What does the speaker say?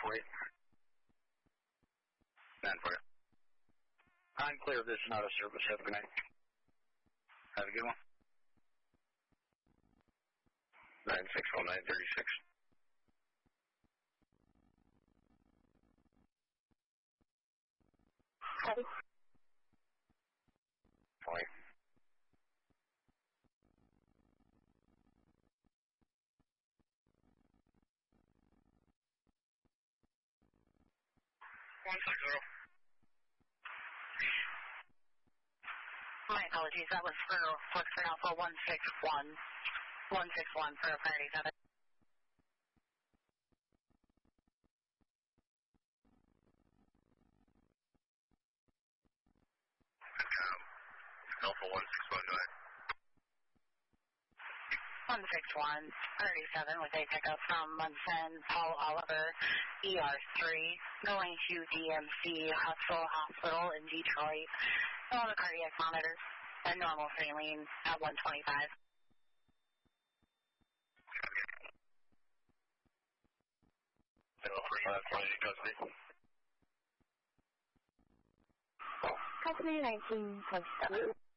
948. 948. I'm clear of this, not a service. Have a good night. Have a good one. 961936. Copy. 20. My apologies, that was for Foxtrot Alpha 161. 161 for a priority 7. Alpha 161, go ahead. 161, priority 7 with a pickup from Munson, Paul Oliver, ER3, going to DMC Hospital in Detroit. All the cardiac monitors and normal saline at 125. Custody 1927.